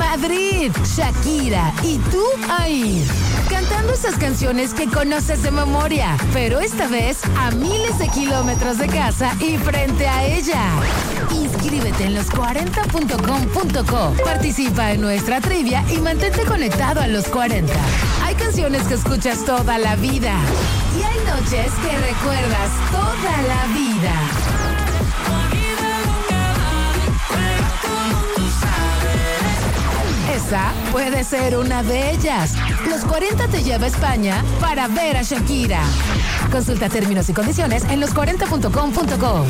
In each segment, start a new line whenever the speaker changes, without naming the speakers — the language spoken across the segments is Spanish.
Madrid, Shakira y tú ahí, cantando esas canciones que conoces de memoria, pero esta vez a miles de kilómetros de casa y frente a ella. Inscríbete en los40.com.co, participa en nuestra trivia y mantente conectado a los 40. Hay canciones que escuchas toda la vida y hay noches que recuerdas toda la vida. Esa puede ser una de ellas. Los 40 te lleva a España para ver a Shakira. Consulta términos y condiciones en los40.com.co.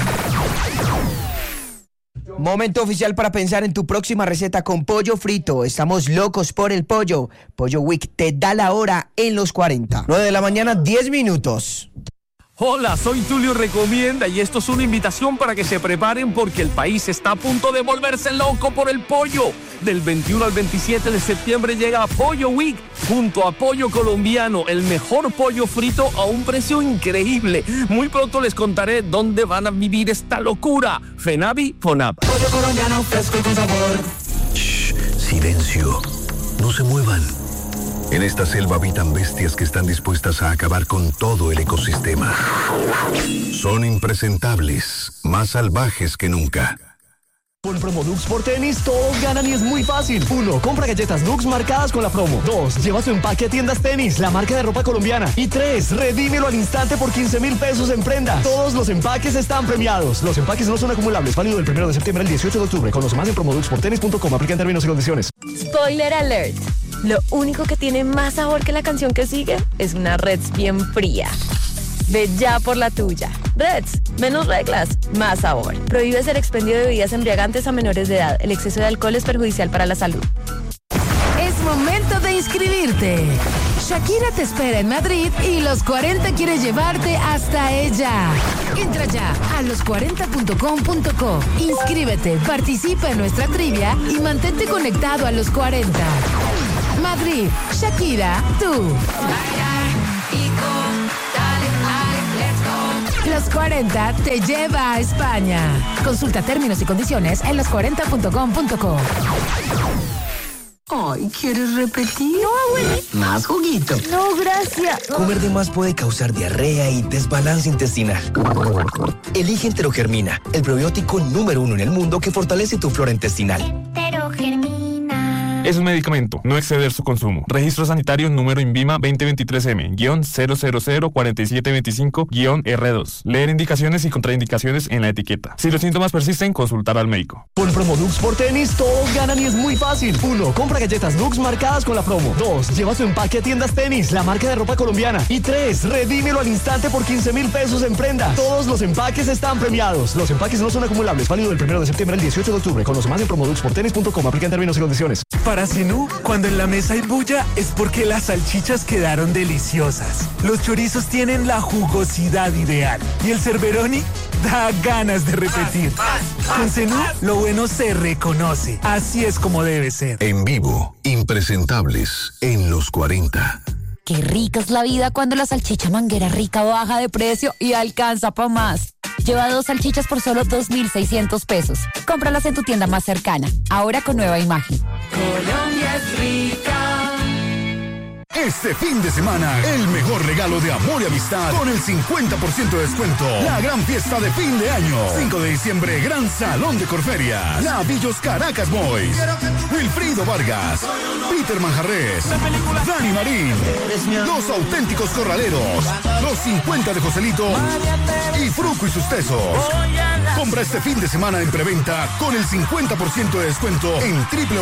Momento oficial para pensar en tu próxima receta con pollo frito. Estamos locos por el pollo. Pollo Week te da la hora en los 40. 9 de la mañana, 10 minutos.
Hola, soy Tulio Recomienda y esto es una invitación para que se preparen porque el país está a punto de volverse loco por el pollo. Del 21 al 27 de septiembre llega Pollo Week junto a Pollo Colombiano, el mejor pollo frito a un precio increíble. Muy pronto les contaré dónde van a vivir esta locura. Fenavi, Fonab.
Pollo colombiano fresco y con sabor.
Shh, silencio. No se muevan. En esta selva habitan bestias que están dispuestas a acabar con todo el ecosistema. Son impresentables, más salvajes que nunca.
Con Promodux por tenis, todos ganan y es muy fácil. 1. Compra galletas Dux marcadas con la promo. 2. Lleva su empaque a Tiendas Tenis, la marca de ropa colombiana. Y 3. Redímelo al instante por 15,000 pesos en prenda. Todos los empaques están premiados. Los empaques no son acumulables. Válido del 1 de septiembre al 18 de octubre. Conoce más en promoduxportenis.com. Aplican términos y condiciones.
Spoiler alert. Lo único que tiene más sabor que la canción que sigue es una Reds bien fría. Ve ya por la tuya. Reds, menos reglas, más sabor. Prohíbe ser expendio de bebidas embriagantes a menores de edad. El exceso de alcohol es perjudicial para la salud.
Es momento de inscribirte. Shakira te espera en Madrid y los 40 quiere llevarte hasta ella. Entra ya a los40.com.co. Inscríbete, participa en nuestra trivia y mantente conectado a los 40. Madrid, Shakira, tú. Los 40 te lleva a España. Consulta términos y condiciones en los40.com.co.
Ay, ¿quieres repetir?
No, abuelita.
Más juguito.
No, gracias.
Comer de más puede causar diarrea y desbalance intestinal. Elige Enterogermina, el probiótico número 1 en el mundo que fortalece tu flora intestinal.
Enterogermina.
Es un medicamento, no exceder su consumo. Registro sanitario número INVIMA 2023M-0004725-R2. Leer indicaciones y contraindicaciones en la etiqueta. Si los síntomas persisten, consultar al médico.
Con Promodux por tenis, todos ganan y es muy fácil. 1. Compra galletas Dux marcadas con la promo. 2. Lleva su empaque a Tiendas Tenis, la marca de ropa colombiana. Y 3. Redímelo al instante por 15,000 pesos en prenda. Todos los empaques están premiados. Los empaques no son acumulables. Válido del 1 de septiembre al 18 de octubre. Conoce más en promoduxportenis.com. Aplican términos y condiciones.
Para Zenú, cuando en la mesa hay bulla, es porque las salchichas quedaron deliciosas. Los chorizos tienen la jugosidad ideal. Y el Cerberoni da ganas de repetir. Con Zenú, lo bueno se reconoce. Así es como debe ser.
En vivo, impresentables en los 40.
Qué rica es la vida cuando la salchicha Manguera Rica baja de precio y alcanza pa' más. Lleva 2 salchichas por solo 2,600 pesos. Cómpralas en tu tienda más cercana. Ahora con nueva imagen.
Colombia es rica.
Este fin de semana, el mejor regalo de amor y amistad con el 50% de descuento. La gran fiesta de fin de año. 5 de diciembre, Gran Salón de Corferias. Navillos Caracas Boys. Wilfrido Vargas. Peter Manjarres. Dani Marín. Los Auténticos Corraleros. Los 50 de Joselito. Y Fruco y sus tesos. Compra este fin de semana en preventa con el 50% de descuento en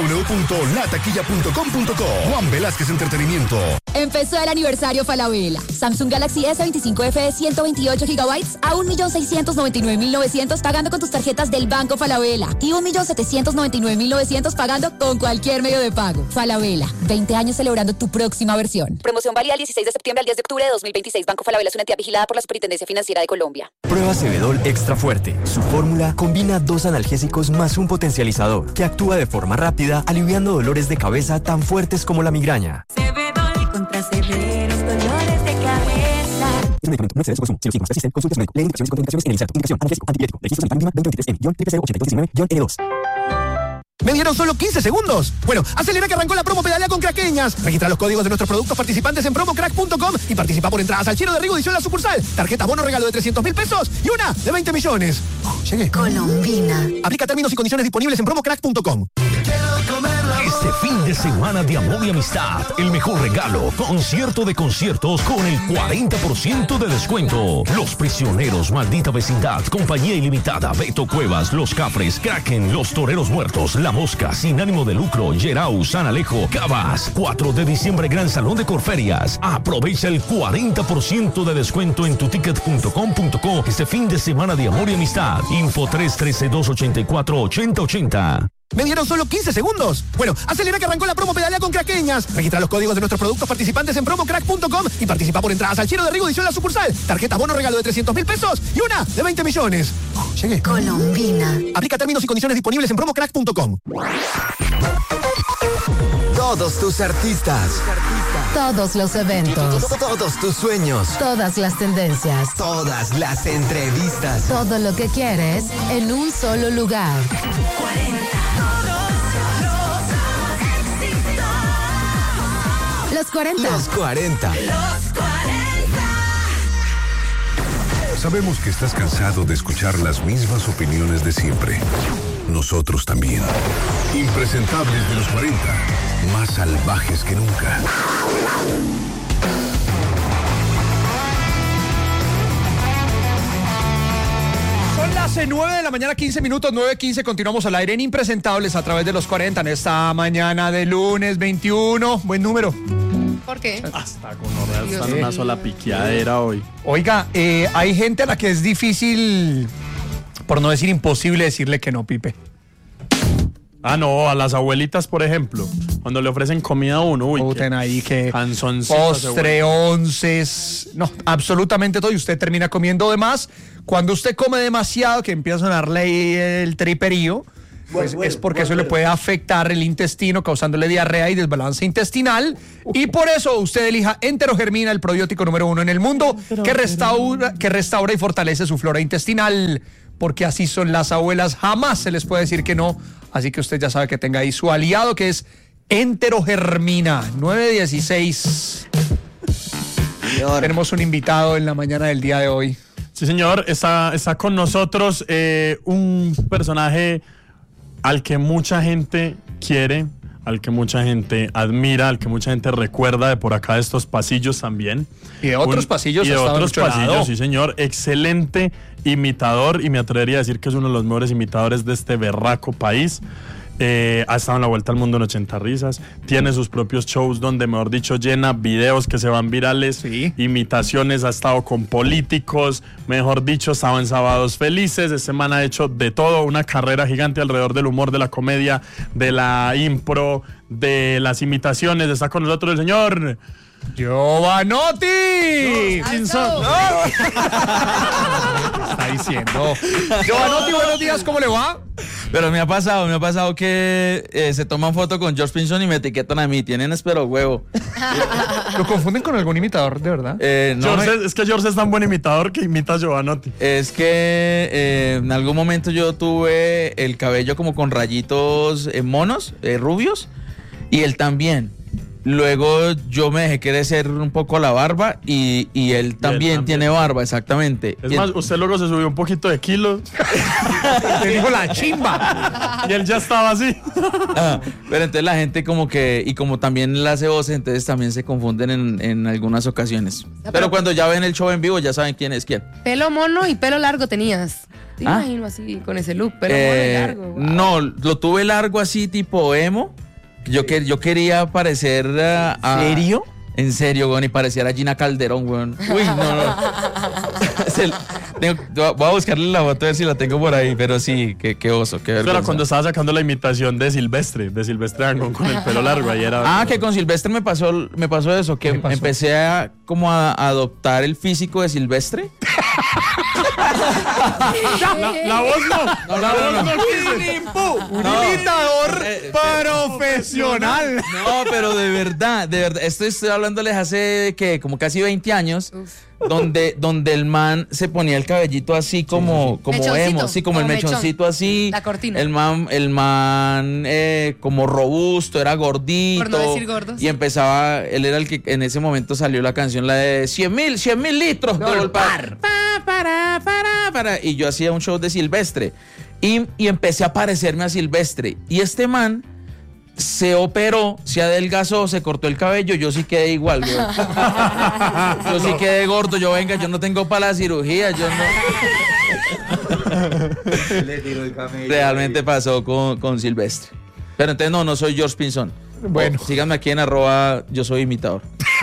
www.lataquilla.com.co. Juan Velázquez Entretenimiento.
Empezó el aniversario Falabella. Samsung Galaxy S25 FE 128 GB a 1.699.900 pagando con tus tarjetas del Banco Falabella y 1.799.900 pagando con cualquier medio de pago. Falabella, 20 años celebrando tu próxima versión.
Promoción válida del 16 de septiembre al 10 de octubre de 2026. Banco Falabella es una entidad vigilada por la Superintendencia Financiera de Colombia.
Prueba Cebedol Extra Fuerte. Su fórmula combina 2 analgésicos más un potencializador que actúa de forma rápida, aliviando dolores de cabeza tan fuertes como la migraña.
Cebedol contra severos dolores de cabeza.
Es un medicamento, no excede su consumo. Si los síntomas persisten, consulte a su médico. Lee indicaciones y contraindicaciones en el inserto. Indicación: analgésico, antibiótico, registro sanitario número 23M-0008219-N2.
Me dieron solo 15 segundos. Bueno, acelera que arrancó la promo Pedalea con Craqueñas. Registra los códigos de nuestros productos participantes en promocrack.com y participa por entradas al Chino de Rigo Edición La Sucursal. Tarjeta bono regalo de 300.000 pesos y una de 20 millones. Llegué.
Colombina.
Aplica términos y condiciones disponibles en promocrack.com.
Este fin de semana de amor y amistad, el mejor regalo, concierto de conciertos con el 40% de descuento. Los Prisioneros, Maldita Vecindad, Compañía Ilimitada, Beto Cuevas, Los Cafres, Kraken, Los Toreros Muertos, La Mosca, Sin Ánimo de Lucro, Yerau, San Alejo, Cabas. 4 de diciembre, Gran Salón de Corferias. Aprovecha el 40% de descuento en tuticket.com.co este fin de semana de amor y amistad. Info 313-284-8080.
Me dieron solo 15 segundos. Bueno, acelera que arrancó la promo Pedalea con Craqueñas. Registra los códigos de nuestros productos participantes en promocrack.com y participa por entradas al Chino de Rigo Edición La Sucursal. Tarjeta bono regalo de 300.000 pesos y una de 20 millones. Llegué.
Colombina.
Aplica términos y condiciones disponibles en promocrack.com.
Todos tus artistas.
Todos los eventos.
Todos tus sueños.
Todas las tendencias.
Todas las entrevistas.
Todo lo que quieres en un solo lugar. Los 40.
Los 40.
Sabemos que estás cansado de escuchar las mismas opiniones de siempre. Nosotros también. Impresentables de los 40. Más salvajes que nunca.
Son las 9 de la mañana, 15 minutos, 9:15. Continuamos al aire en Impresentables a través de los 40 en esta mañana de lunes 21. Buen número.
¿Por qué?
Hasta con están una sola piqueadera hoy.
Oiga, hay gente a la que es difícil, por no decir imposible, decirle que no, Pipe.
Ah, no, a las abuelitas, por ejemplo, cuando le ofrecen comida a uno, uy,
ahí que
canzoncitos,
postre, onces, no, absolutamente todo, y usted termina comiendo de más. Cuando usted come demasiado, que empieza a sonarle ahí el triperío, pues es porque eso le puede afectar el intestino, causándole diarrea y desbalance intestinal. Y por eso usted elija Enterogermina, el probiótico número 1 en el mundo, que restaura y fortalece su flora intestinal. Porque así son las abuelas, jamás se les puede decir que no. Así que usted ya sabe que tenga ahí su aliado, que es Enterogermina. 9:16. Tenemos un invitado en la mañana del día de hoy.
Sí, señor, está con nosotros un personaje al que mucha gente quiere, al que mucha gente admira, al que mucha gente recuerda de por acá de estos pasillos también.
Y de otros pasillos.
Y de otros pasillos, sí, señor. Excelente imitador, y me atrevería a decir que es uno de los mejores imitadores de este berraco país. Ha estado en la Vuelta al Mundo en 80 risas, tiene sus propios shows donde, mejor dicho, llena videos que se van virales, sí. Imitaciones, ha estado con políticos, mejor dicho, ha estado en Sábados Felices. Este man ha hecho de todo, una carrera gigante alrededor del humor, de la comedia, de la impro, de las imitaciones. Está con nosotros el señor
Giovanotti.
Está
diciendo Giovanotti, buenos días, ¿cómo le va?
Pero me ha pasado que se toman foto con George Pinson y me etiquetan a mí. Tienen espero huevo.
¿Lo confunden con algún imitador, de verdad?
No, es que George es tan buen imitador que imita a Giovanotti.
Es que en algún momento yo tuve el cabello como con rayitos monos, rubios, y él también. Luego yo me dejé crecer un poco la barba y él también tiene barba, exactamente.
Es más, usted luego se subió un poquito de kilos.
Te dijo la chimba.
Y él ya estaba así.
Pero entonces la gente como que, y como también él hace voces, entonces también se confunden en algunas ocasiones. Pero cuando ya ven el show en vivo ya saben quién es quién.
Pelo mono y pelo largo tenías. Te imagino así, con ese look, pelo mono y largo. Wow.
No, lo tuve largo así tipo emo. Yo quería parecer a...
¿Serio?
En serio, weón, y pareciera Gina Calderón, weón. Uy, no. Voy a buscarle la foto a ver si la tengo por ahí, pero sí, qué oso, qué vergüenza.
Pero cuando estaba sacando la imitación de Silvestre Dangond con el pelo largo, ahí era...
que con Silvestre me pasó eso, que empecé a como a adoptar el físico de Silvestre.
La voz no.
Un imitador profesional. Profesional.
No, pero de verdad, estoy hablándoles hace que como casi 20 años, donde el man se ponía el cabellito así como emo, sí, como el mechoncito así.
La cortina.
El man como robusto, era gordito.
Por no decir gordos.
Y empezaba, él era el que en ese momento salió la canción, la de 100,000 litros de Volpar. Y yo hacía un show de Silvestre. Y empecé a parecerme a Silvestre. Y este man se operó, se adelgazó, se cortó el cabello. Yo sí quedé igual, güey. Yo sí quedé gordo. Yo no tengo para la cirugía. Yo no.
Le tiró el camello.
Realmente pasó con Silvestre. Pero entonces no soy George Pinzón.
Bueno.
Síganme aquí en @ yo soy imitador.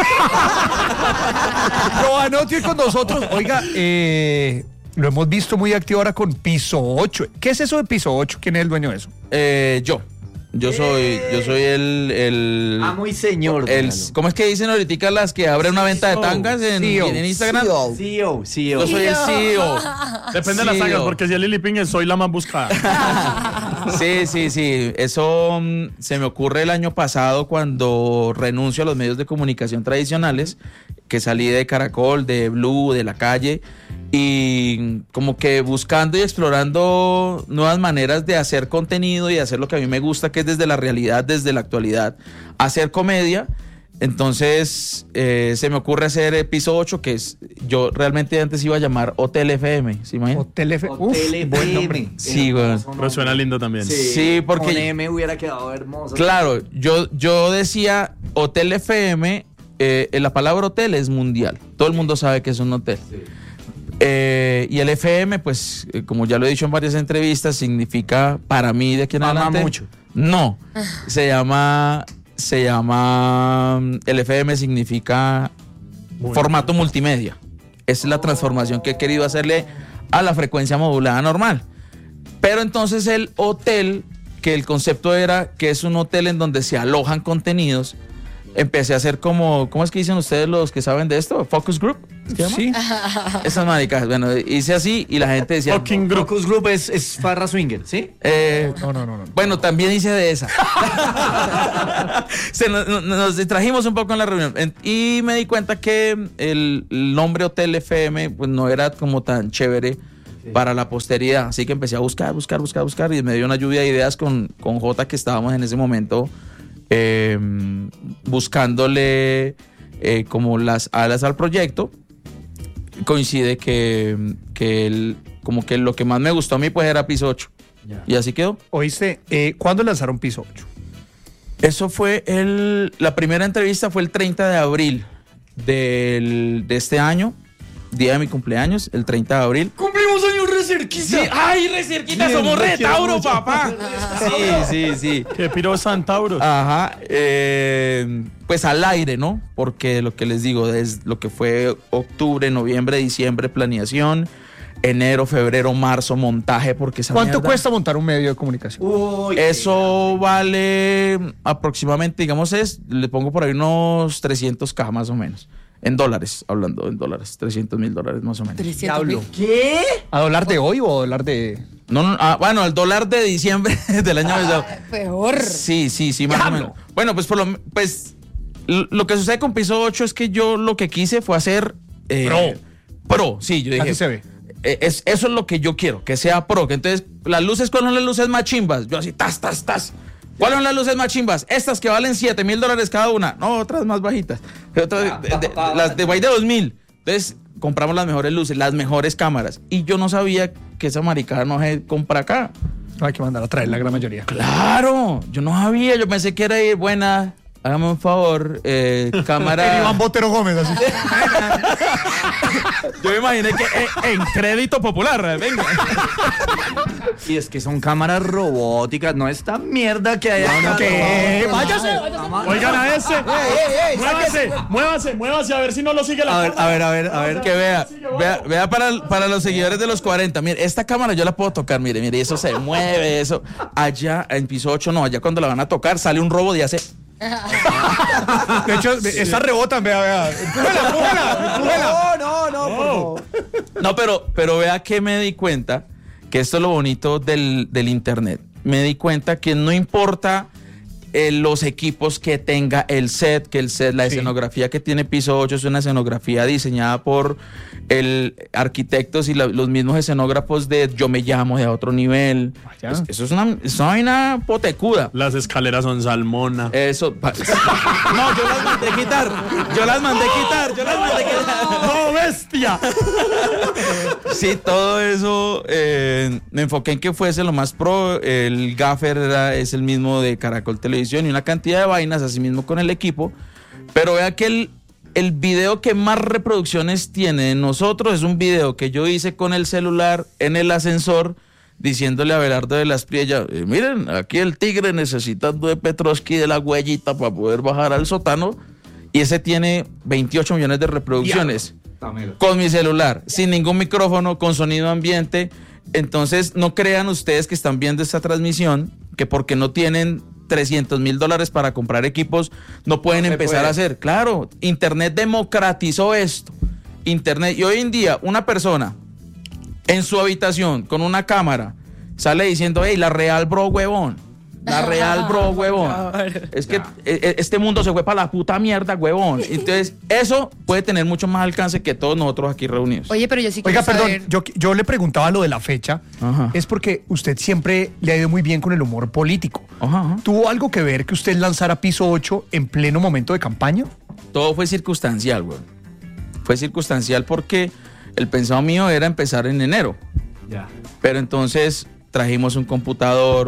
Giovanotti con nosotros. Oiga, lo hemos visto muy activo ahora con Piso 8. ¿Qué es eso de Piso 8? ¿Quién es el dueño de eso?
Yo soy el
amo y señor.
¿Cómo es que dicen ahorita las que abren una venta de tangas en Instagram?
CEO.
Yo soy el CEO.
Depende de las tangas, porque si el Lili Ping soy la más buscada.
Sí. Eso se me ocurre el año pasado cuando renuncio a los medios de comunicación tradicionales, que salí de Caracol, de Blue, de La Calle, y como que buscando y explorando nuevas maneras de hacer contenido y hacer lo que a mí me gusta, que es desde la realidad, desde la actualidad, hacer comedia. Entonces se me ocurre hacer Piso 8, que es, yo realmente antes iba a llamar Hotel FM, ¿se imaginan?
Hotel FM,
buen nombre.
Sí, güey.
Pero suena lindo también.
Sí, porque
con M hubiera quedado hermoso.
Claro, yo decía Hotel FM, la palabra hotel es mundial, todo el mundo sabe que es un hotel. Sí. Y el FM, pues, como ya lo he dicho en varias entrevistas, significa para mí de aquí en adelante.
Mucho.
No, se llama el FM significa formato multimedia. Esa es la transformación que he querido hacerle a la frecuencia modulada normal. Pero entonces el hotel, que el concepto era que es un hotel en donde se alojan contenidos, empecé a hacer ¿cómo es que dicen ustedes los que saben de esto? Focus Group.
Sí.
Esas maricas. Bueno, hice así y la gente decía...
Focus Group es farra swinger, ¿sí?
No.
Bueno, también hice de esa. Nos distrajimos un poco en la reunión y me di cuenta que el nombre Hotel FM pues no era como tan chévere para la posteridad. Así que empecé a buscar y me dio una lluvia de ideas con Jota, que estábamos en ese momento buscándole como las alas al proyecto. Coincide que como que lo que más me gustó a mí pues era Piso 8. Y así quedó.
Oíste, ¿cuándo lanzaron Piso 8?
Eso fue la primera entrevista fue el 30 de abril de este año, día de mi cumpleaños, el 30 de abril.
¡Cumplimos años re cerquita!
Sí, ¡ay, re cerquita! ¡Somos re Tauro, papá! Sí.
¡Qué piro San Tauro!
Ajá. Pues al aire, ¿no? Porque lo que les digo, es lo que fue octubre, noviembre, diciembre, planeación, enero, febrero, marzo, montaje, porque esa
¿Cuánto
mierda,
cuesta montar un medio de comunicación?
eso vale aproximadamente, digamos, le pongo por ahí unos 300K más o menos. En dólares, hablando en dólares, $300,000 más o menos.
$300,000.
¿Qué?
¿A dólar de hoy o a dólar de...?
No, bueno, el dólar de diciembre del año pasado.
Peor.
Sí, más o menos. Bueno, pues lo que sucede con Piso 8 es que yo lo que quise fue hacer... Pro, sí, yo dije...
Así se ve.
Eso es lo que yo quiero, que sea pro. Que entonces, ¿cuáles son las luces más chimbas? Yo así, tas. ¿Cuáles son las luces más chimbas? Estas que valen $7,000 cada una. No, otras más bajitas. Las de Guay de 2,000. Entonces, compramos las mejores luces, las mejores cámaras. Y yo no sabía que esa maricada no se compra acá.
No hay que mandar a traer la gran mayoría.
Claro, yo no sabía. Yo pensé que era ir buena. Hágame un favor, cámara.
Iván Botero Gómez, así.
Yo me imaginé que en crédito popular, venga.
Y es que son cámaras robóticas, no esta mierda que hay acá.
¿Qué? Váyase.
Oigan a ese. Muévase a ver si no lo sigue la
cámara. A ver. Que vea para los seguidores de los 40. Mire, esta cámara yo la puedo tocar, mire, eso se mueve, eso. Allá en Piso 8 no, allá cuando la van a tocar sale un robot y hace...
De hecho, esas rebotan, vea. Empújala.
No, por favor.
No, pero vea que me di cuenta que esto es lo bonito del internet. Me di cuenta que no importa los equipos que tenga el set, la escenografía que tiene Piso 8 es una escenografía diseñada por arquitectos y los mismos escenógrafos de Yo Me Llamo, de A Otro Nivel. Eso es una vaina potecuda.
Las escaleras son salmona.
Eso. No, yo las mandé quitar.
¡No, bestia!
Sí, todo eso me enfoqué en que fuese lo más pro. El gaffer es el mismo de Caracol Televisión y una cantidad de vainas, así mismo con el equipo. Pero vea que el video que más reproducciones tiene de nosotros es un video que yo hice con el celular en el ascensor, diciéndole a Abelardo de las Priella, miren, aquí el tigre necesitando de Petrovsky de la huellita para poder bajar al sótano, y ese tiene 28 millones de reproducciones. Con mi celular, sin ningún micrófono, con sonido ambiente. Entonces no crean ustedes que están viendo esta transmisión que porque no tienen $300,000 para comprar equipos no pueden empezar a hacer. Claro, Internet democratizó esto. Internet, y hoy en día una persona en su habitación con una cámara sale diciendo, hey, la real bro huevón. La real bro huevón. Es que este mundo se fue para la puta mierda, huevón. Entonces eso puede tener mucho más alcance que todos nosotros aquí reunidos.
Oye, pero yo sí quiero saber...
yo le preguntaba lo de la fecha. Ajá. Es porque usted siempre le ha ido muy bien con el humor político. Ajá. ¿Tuvo algo que ver que usted lanzara Piso 8 en pleno momento de campaña?
Todo fue circunstancial, güey. Fue circunstancial porque el pensado mío era empezar en enero. Ya. Pero entonces trajimos un computador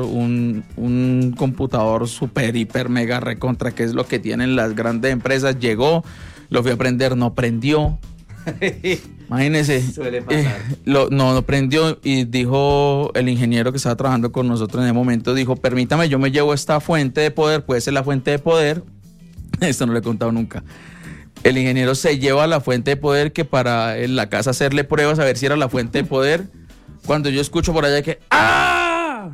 super, hiper, mega recontra, que es lo que tienen las grandes empresas. Llegó, lo fui a prender, no prendió. Imagínese.
Suele pasar.
No prendió, y dijo el ingeniero que estaba trabajando con nosotros en ese momento, dijo, permítame, yo me llevo esta fuente de poder, puede ser la fuente de poder. Esto no lo he contado nunca. El ingeniero se lleva la fuente de poder, que para en la casa hacerle pruebas a ver si era la fuente de poder. Cuando yo escucho por allá que ¡ah!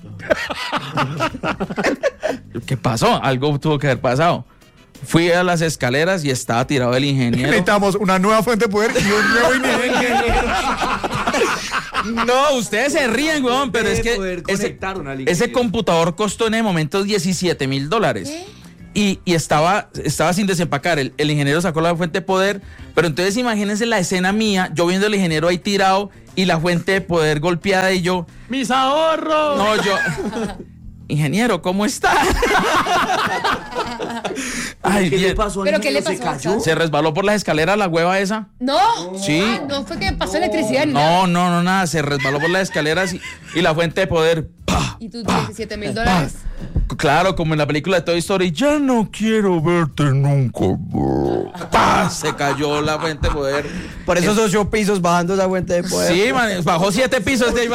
¿Qué pasó? Algo tuvo que haber pasado. Fui a las escaleras y estaba tirado el ingeniero.
Necesitamos una nueva fuente de poder y un nuevo ingeniero.
No, ustedes se ríen, weón, pero es que ese computador costó en el momento $17,000. Y estaba sin desempacar. El ingeniero sacó la fuente de poder, pero entonces imagínense la escena mía, yo viendo al ingeniero ahí tirado y la fuente de poder golpeada, y yo,
¡mis ahorros!
No, yo, ingeniero, ¿cómo está? Ay,
¿Qué le pasó? ¿Pero qué le pasó? ¿Se cayó?
Se resbaló por las escaleras la hueva esa.
No.
Sí.
No fue que pasó electricidad.
No, nada. Se resbaló por las escaleras y la fuente de poder. ¡Pah!
¿Y tus $17,000?
Claro, como en la película de Toy Story, ya no quiero verte nunca. ¡Pah! Se cayó la fuente de poder.
Por eso esos 8 pisos bajando esa fuente de poder.
Sí, man, bajó 7 pisos de ahí.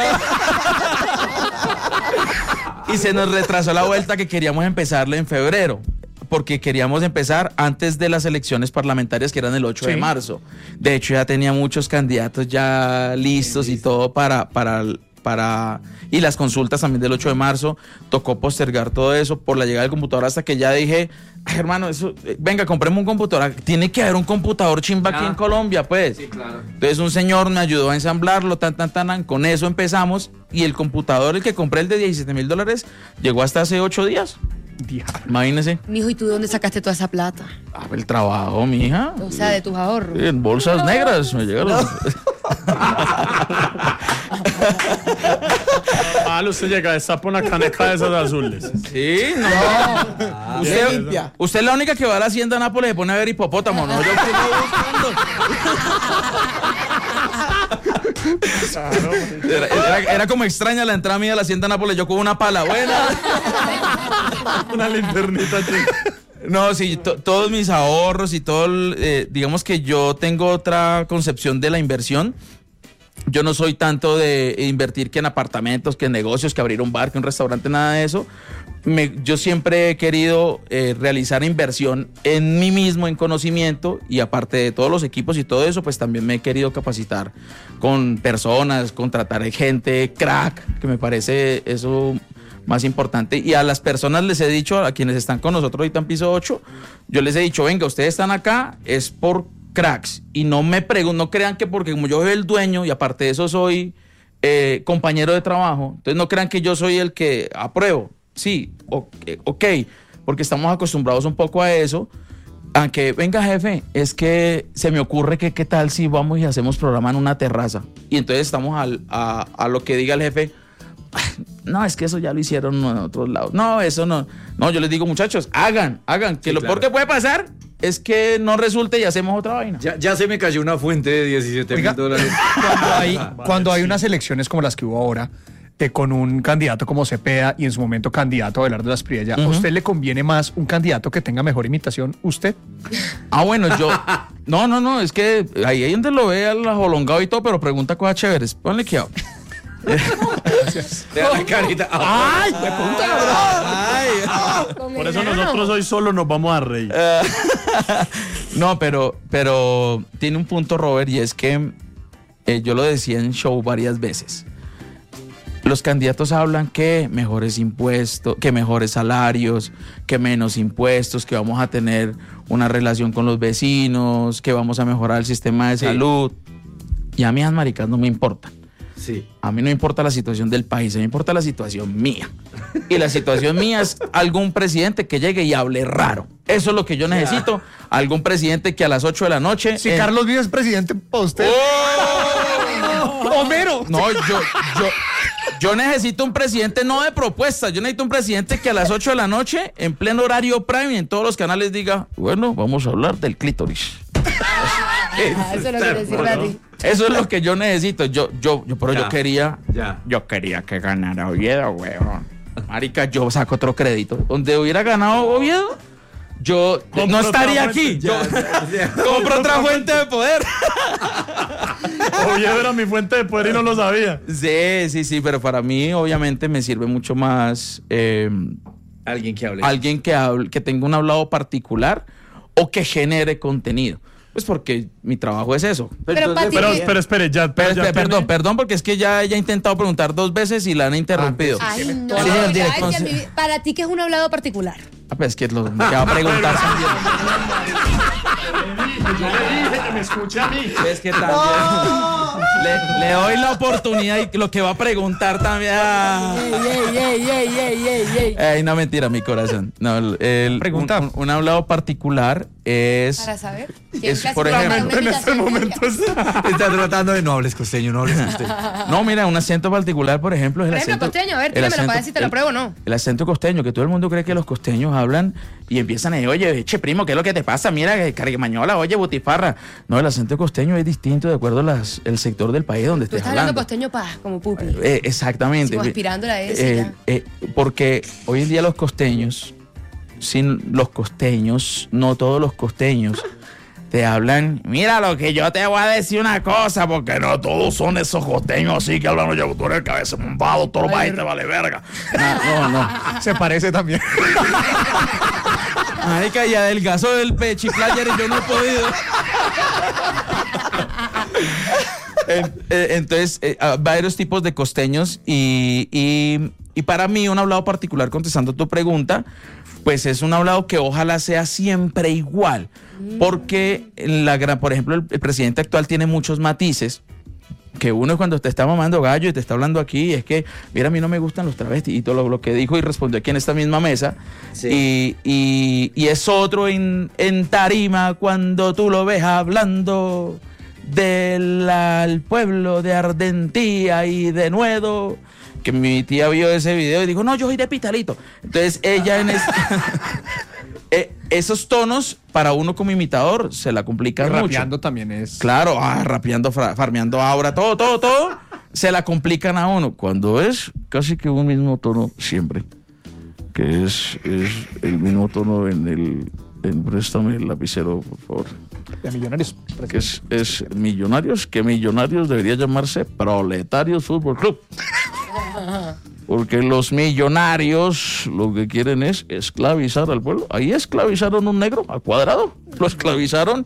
Y se nos retrasó la vuelta, que queríamos empezarle en febrero, porque queríamos empezar antes de las elecciones parlamentarias, que eran el 8 de marzo. De hecho, ya tenía muchos candidatos ya listos y todo para y las consultas también del 8 de marzo. Tocó postergar todo eso por la llegada del computador, hasta que ya dije, ay, hermano, venga, compremos un computador. Tiene que haber un computador chimba aquí en Colombia, pues. Sí, claro. Entonces un señor me ayudó a ensamblarlo, con eso empezamos, y el computador, el que compré, el de $17,000, llegó hasta hace 8 días. Imagínese.
Mijo, ¿y tú de dónde sacaste toda esa plata?
El trabajo, mija.
O sea, de tus ahorros.
Sí, en bolsas negras me llegaron.
Usted llega, destapa una caneca de esas azules.
Sí, no. Usted es la única que va a la Hacienda de Nápoles y pone a ver hipopótamo, ¿no? Yo estoy buscando. Era como extraña la entrada mía a la Hacienda de Nápoles, yo con una pala buena.
Una linternita, chica.
No, sí, todos mis ahorros y todo, digamos que yo tengo otra concepción de la inversión. Yo no soy tanto de invertir que en apartamentos, que en negocios, que abrir un bar, que un restaurante, nada de eso. Yo siempre he querido realizar inversión en mí mismo, en conocimiento, y aparte de todos los equipos y todo eso, pues también me he querido capacitar con personas, contratar gente crack, que me parece eso más importante. Y a las personas les he dicho, a quienes están con nosotros ahorita en Piso 8, yo les he dicho, venga, ustedes están acá, es por cracks, y no crean que porque como yo soy el dueño y aparte de eso soy compañero de trabajo, entonces no crean que yo soy el que apruebo. sí, ok, porque estamos acostumbrados un poco a eso. Aunque, venga jefe, es que se me ocurre que qué tal si vamos y hacemos programa en una terraza. Y entonces estamos a lo que diga el jefe. No, es que eso ya lo hicieron en otros lados. No, eso no. No, yo les digo, muchachos, hagan. Que sí, lo peor que puede pasar es que no resulte y hacemos otra vaina.
Ya se me cayó una fuente de $17,000.
Cuando hay unas elecciones como las que hubo ahora, con un candidato como Cepeda y en su momento candidato Abelardo Asprilla, ¿a usted le conviene más un candidato que tenga mejor imitación? ¿Usted?
Bueno, yo... No, es que ahí es donde lo ve al ajolongado y todo, pero pregunta cosas chéveres. Ponle que habla.
Te da la carita.
¡Ay! Por eso nosotros hoy solo nos vamos a reír.
No, pero tiene un punto, Robert, y es que yo lo decía en show varias veces. Los candidatos hablan que mejores impuestos, que mejores salarios, que menos impuestos, que vamos a tener una relación con los vecinos, que vamos a mejorar el sistema de salud. Y a mí las maricas no me importan.
Sí.
A mí no me importa la situación del país, a mí me importa la situación mía. Y la situación mía es algún presidente que llegue y hable raro. Eso es lo que yo necesito. Algún presidente que a las 8 de la noche...
Si Carlos Vives es presidente para usted.
¡Homero! No, yo necesito un presidente no de propuestas. Yo necesito un presidente que a las 8 de la noche, en pleno horario prime, en todos los canales diga, bueno, vamos a hablar del clítoris.
Eso no quiere decir a ti.
Eso es lo que yo necesito. Yo quería que ganara Oviedo, weón. Marica, yo saco otro crédito. Donde hubiera ganado Oviedo, yo no estaría aquí. Yo compro otra fuente de poder.
Oviedo era mi fuente de poder y no lo sabía.
Sí, pero para mí obviamente me sirve mucho más
alguien que hable.
Alguien que tenga un hablado particular o que genere contenido. Pues porque mi trabajo es eso.
Pero espere,
Perdón, porque es que ya ella ha intentado preguntar 2 veces y la han interrumpido.
Ay, no. Para ti, ¿qué es un hablado particular?
Pues que lo que va a preguntar también.
Yo le dije que me escuche a mí.
Es que también le doy la oportunidad y lo que va a preguntar también. No, mentira, mi corazón. No, un hablado particular es...
Para saber.
Es, por ejemplo,
en este momento está tratando de no hables costeño.
No, mira, un acento particular, por ejemplo, es el acento
costeño. A ver, dímelo para ver si te lo pruebo o no.
El acento costeño, que todo el mundo cree que los costeños hablan y empiezan a decir, oye, che, primo, ¿qué es lo que te pasa? Mira, carguemañola, oye, butifarra. No, el acento costeño es distinto de acuerdo al sector del país donde estés hablando.
Tú estás hablando costeño como pupi.
Exactamente.
Como aspirándola a eso.
Porque hoy en día los costeños, no todos los costeños te hablan, mira lo que yo te voy a decir una cosa, porque no todos son esos costeños así que hablan, oye, tú eres el cabeza bombado, todo lo país te vale verga. No.
Se parece también.
Ay, que ya del gaso del pechiplayer y yo no he podido. Entonces, varios tipos de costeños y para mí un hablado particular, contestando tu pregunta, pues es un hablado que ojalá sea siempre igual, porque por ejemplo, el presidente actual tiene muchos matices, que uno es cuando te está mamando gallo y te está hablando aquí, es que, mira, a mí no me gustan los travestis, y todo lo que dijo y respondió aquí en esta misma mesa, sí. y es otro en tarima cuando tú lo ves hablando del pueblo de Ardentía y de Nuedo, que mi tía vio ese video y dijo, no, yo soy de Pitalito. Entonces ella esos tonos para uno como imitador se la complican mucho.
Rapeando también es...
Claro, rapeando, farmeando ahora, todo, se la complican a uno. Cuando es casi que un mismo tono siempre, que es el mismo tono préstame el lapicero, por favor.
De Millonarios.
Que es Millonarios, que Millonarios debería llamarse Proletarios Fútbol Club. Porque los millonarios lo que quieren es esclavizar al pueblo. Ahí esclavizaron un negro a Cuadrado. Lo esclavizaron.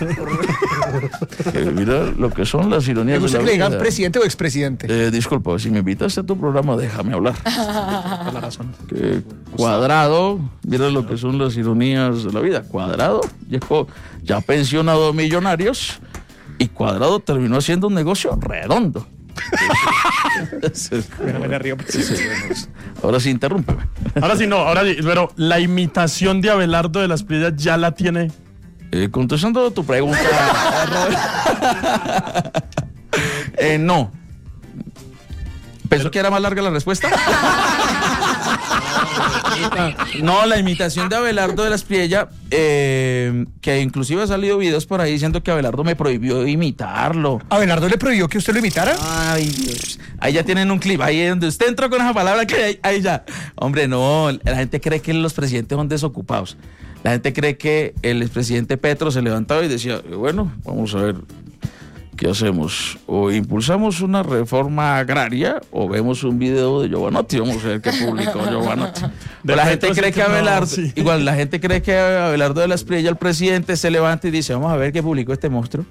Mira lo que son las ironías de la vida.
¿Le digan presidente o expresidente?
Disculpa, si me invitaste a tu programa, déjame hablar.
Por la razón.
Que Cuadrado, mira lo que son las ironías de la vida. Cuadrado llegó ya pensionado Millonarios y Cuadrado terminó haciendo un negocio redondo.
Me río.
Ahora sí, interrúmpeme.
Ahora sí, pero la imitación de Abelardo de las Priellas ya la tiene.
Contestando tu pregunta, no. ¿Pensó que era más larga la respuesta? No, la imitación de Abelardo de las Priellas, que inclusive ha salido videos por ahí diciendo que Abelardo me prohibió imitarlo.
¿Abelardo le prohibió que usted lo imitara?
Ay, Dios. Ahí ya tienen un clip, ahí donde usted entró con esa palabra, que ahí ya. Hombre, no, la gente cree que los presidentes son desocupados. La gente cree que el expresidente Petro se levantaba y decía, bueno, vamos a ver qué hacemos. O impulsamos una reforma agraria o vemos un video de Giovanotti. Vamos a ver qué publicó Giovanotti. La gente cree que Abelardo, igual la gente cree que Abelardo de las Priellas, el presidente, se levanta y dice, vamos a ver qué publicó este monstruo.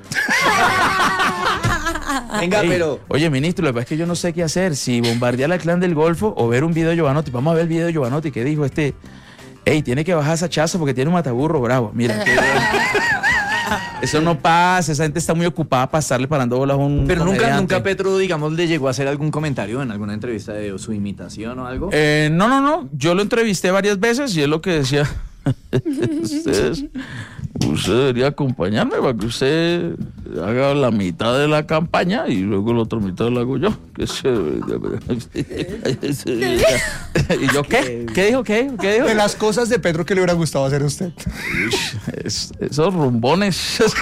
Venga, pero...
Oye, ministro, lo que pasa es que yo no sé qué hacer. Si bombardear al Clan del Golfo o ver un video de Giovanotti. Vamos a ver el video de Giovanotti que dijo Ey, tiene que bajar esa chaza porque tiene un mataburro bravo. Mira, eso no pasa, esa gente está muy ocupada para estarle parando bolas a un
Pero
comediante.
nunca Petro, digamos, le llegó a hacer algún comentario en alguna entrevista de su imitación o algo.
No. Yo lo entrevisté varias veces y es lo que decía. Usted debería acompañarme para que usted haga la mitad de la campaña y luego la otra mitad la hago yo. ¿Y yo qué? ¿Qué dijo? ¿Qué dijo?
De las cosas de Petro que le hubiera gustado hacer a usted.
Esos rumbones.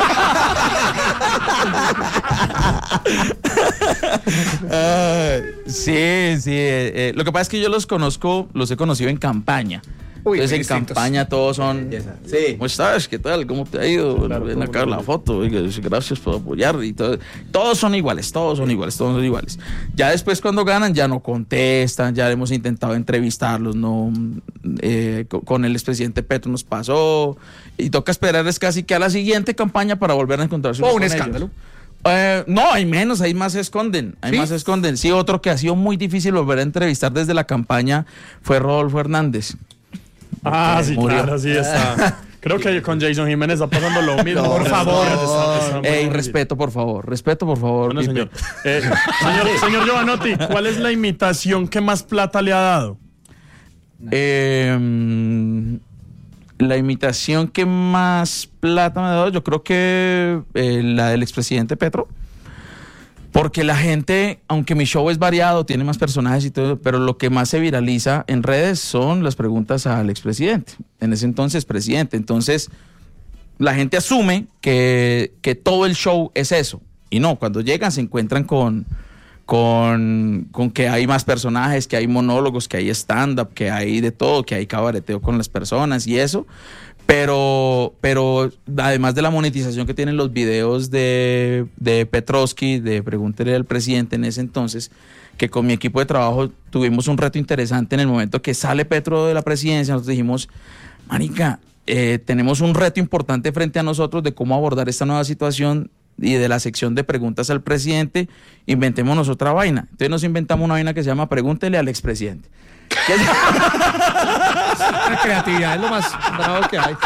Sí. Lo que pasa es que yo los he conocido en campaña. Entonces en campaña todos son,
sí.
¿Cómo estás? ¿Qué tal? ¿Cómo te ha ido? Claro, ven acá la foto, oiga, gracias por apoyar y todo. Todos son iguales. Ya después cuando ganan ya no contestan, ya hemos intentado entrevistarlos, no, con el expresidente Petro nos pasó y toca esperar es casi que a la siguiente campaña para volver a encontrarse
con un escándalo.
No, hay menos, hay más se esconden. Sí, otro que ha sido muy difícil volver a entrevistar desde la campaña fue Rodolfo Hernández.
Sí, murió. Claro, sí está. Creo que con Jason Jiménez está pasando lo mismo.
No, por favor.
Respeto, por favor. Bueno,
señor. Señor Giovanotti, ¿cuál es la imitación que más plata le ha dado?
La imitación que más plata me ha dado, yo creo que la del expresidente Petro. Porque la gente, aunque mi show es variado, tiene más personajes y todo, pero lo que más se viraliza en redes son las preguntas al expresidente. En ese entonces, presidente. Entonces, la gente asume que todo el show es eso. Y no, cuando llegan se encuentran con que hay más personajes, que hay monólogos, que hay stand-up, que hay de todo, que hay cabareteo con las personas y eso. Pero además de la monetización que tienen los videos de Petrovsky, de Pregúntele al Presidente en ese entonces, que con mi equipo de trabajo tuvimos un reto interesante en el momento que sale Petro de la presidencia. Nosotros dijimos, marica, tenemos un reto importante frente a nosotros de cómo abordar esta nueva situación y de la sección de preguntas al presidente, inventémonos otra vaina. Entonces nos inventamos una vaina que se llama Pregúntele al expresidente.
La creatividad es lo más bravo que hay.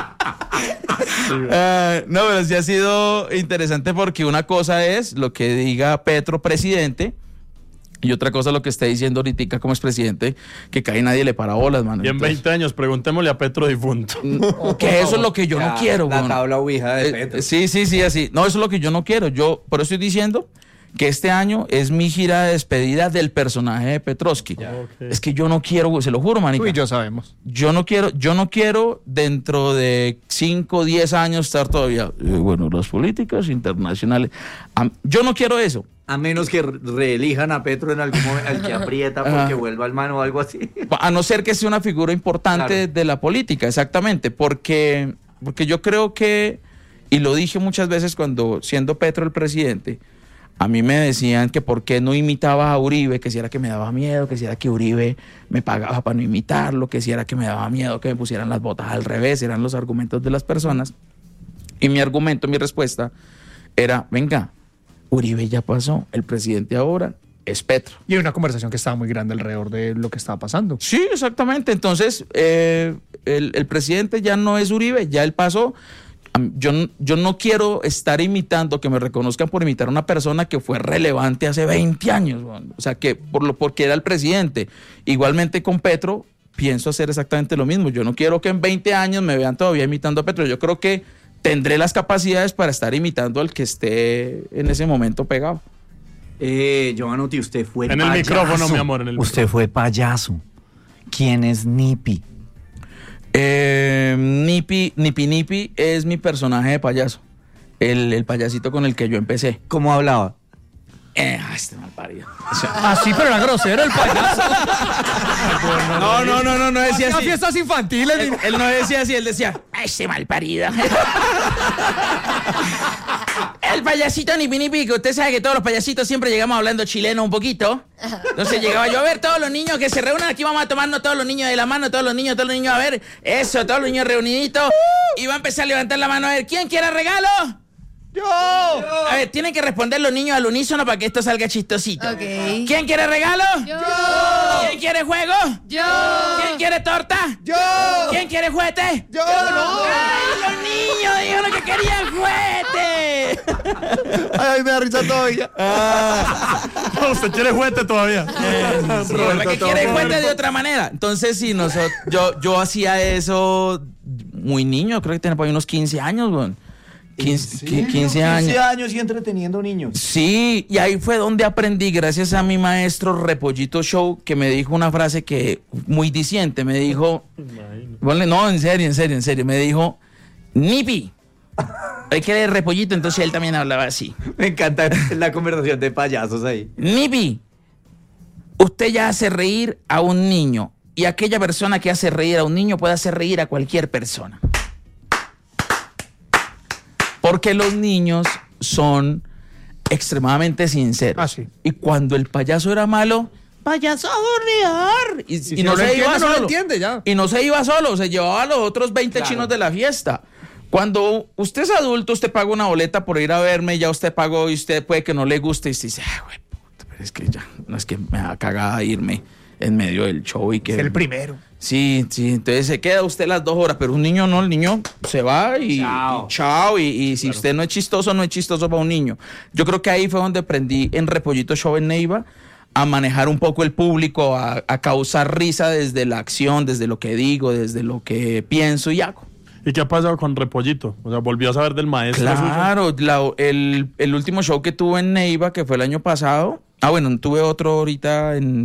No, pero sí ha sido interesante porque una cosa es lo que diga Petro presidente y otra cosa lo que está diciendo ahorita como expresidente, que casi nadie le para bolas, mano.
Y en 20 años preguntémosle a Petro difunto.
Que eso es lo que yo no quiero.
La tabla ouija de Petro.
Sí, así. No, eso es lo que yo no quiero. Yo por eso estoy diciendo que este año es mi gira de despedida del personaje de Petrovsky. Okay. Es que yo no quiero, se lo juro, manica.
Tú y yo sabemos.
Yo no quiero dentro de 5 o 10 años estar todavía, las políticas internacionales. Yo no quiero eso.
A menos que reelijan a Petro en algún momento, al que aprieta porque vuelva al mano o algo así.
A no ser que sea una figura importante de la política, exactamente. Porque yo creo que, y lo dije muchas veces cuando siendo Petro el presidente, a mí me decían que por qué no imitaba a Uribe, que si era que me daba miedo, que si era que Uribe me pagaba para no imitarlo, que si era que me daba miedo que me pusieran las botas al revés, eran los argumentos de las personas. Y mi respuesta era, venga, Uribe ya pasó, el presidente ahora es Petro.
Y hay una conversación que estaba muy grande alrededor de lo que estaba pasando.
Sí, exactamente. Entonces, el presidente ya no es Uribe, ya él pasó. Yo no quiero estar imitando, que me reconozcan por imitar a una persona que fue relevante hace 20 años. O sea, porque era el presidente. Igualmente con Petro, pienso hacer exactamente lo mismo. Yo no quiero que en 20 años me vean todavía imitando a Petro. Yo creo que tendré las capacidades para estar imitando al que esté en ese momento pegado.
Giovanotti, usted fue
en
payaso.
el micrófono, mi amor. En el
usted fue payaso. ¿Quién es Nipi?
Nipi es mi personaje de payaso. El payasito con el que yo empecé.
¿Cómo hablaba?
Este mal parido.
Así, pero era grosero el payaso.
No decía así.
Fiestas infantiles.
Él no decía así, él decía, este mal parido. El payasito Nipi, que usted sabe que todos los payasitos siempre llegamos hablando chileno un poquito. Entonces llegaba yo a ver todos los niños que se reúnen, aquí vamos a tomarnos todos los niños de la mano, todos los niños, a ver, eso, todos los niños reuniditos. Y va a empezar a levantar la mano a ver, ¿quién quiere regalo? ¡Yo! A ver, tienen que responder los niños al unísono para que esto salga chistosito.
Okay.
¿Quién quiere regalo?
¡Yo!
¿Quién quiere juego?
¡Yo!
¿Quién quiere torta?
¡Yo!
¿Quién quiere juguete?
¡Yo! ¡No!
¡Ay, los niños dijeron que querían juguete!
Ay, me da risa todavía.
No, usted quiere juguete todavía.
Sí, la que quiere juguete de otra manera. Entonces, sí, yo hacía eso muy niño, creo que tenía por ahí unos 15 años, güey. 15 años.
15 años y entreteniendo niños.
Sí, y ahí fue donde aprendí, gracias a mi maestro Repollito Show, que me dijo una frase que muy diciente, me dijo, no, en serio, me dijo, Nipi, hay que leer Repollito, entonces él también hablaba así.
Me encanta la conversación de payasos ahí.
Nipi, usted ya hace reír a un niño, y aquella persona que hace reír a un niño puede hacer reír a cualquier persona. Porque los niños son extremadamente sinceros.
Ah, sí.
Y cuando el payaso era malo, payaso aburridor. Y no se iba solo.
No lo entiende ya.
Y no se iba solo, se llevaba a los otros 20 chinos de la fiesta. Cuando usted es adulto, usted paga una boleta por ir a verme, ya usted pagó y usted puede que no le guste y usted dice, güey, puta, pero es que ya, no es que me da cagada irme en medio del show y que...
Es el primero.
Sí, entonces se queda usted las 2 horas, pero un niño no, el niño se va y chao, y si usted no es chistoso para un niño. Yo creo que ahí fue donde aprendí en Repollito Show en Neiva a manejar un poco el público, a causar risa desde la acción, desde lo que digo, desde lo que pienso y hago.
¿Y qué ha pasado con Repollito? O sea, ¿volvió a saber del maestro?
Claro, el último show que tuve en Neiva, que fue el año pasado. Tuve otro ahorita en